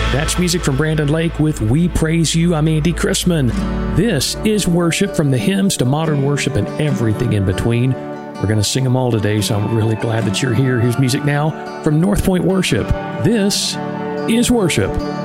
That's music from Brandon Lake with We Praise You. I'm Andy Chrisman. This is worship, from the hymns to modern worship and everything in between. We're going to sing them all today, so I'm really glad that you're here. Here's music now from North Point Worship. This is worship.